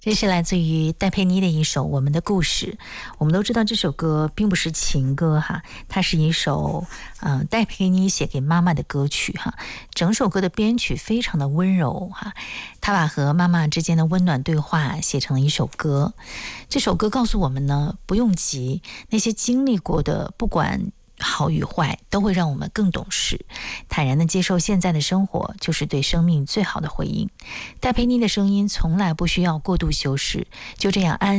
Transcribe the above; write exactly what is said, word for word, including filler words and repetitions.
这是来自于戴佩妮的一首《我们的故事》。我们都知道这首歌并不是情歌哈，它是一首呃戴佩妮写给妈妈的歌曲哈。整首歌的编曲非常的温柔哈，她把和妈妈之间的温暖对话写成了一首歌。这首歌告诉我们呢，不用急，那些经历过的，不管好与坏，都会让我们更懂事，坦然地接受现在的生活，就是对生命最好的回应。戴佩妮的声音从来不需要过度修饰，就这样安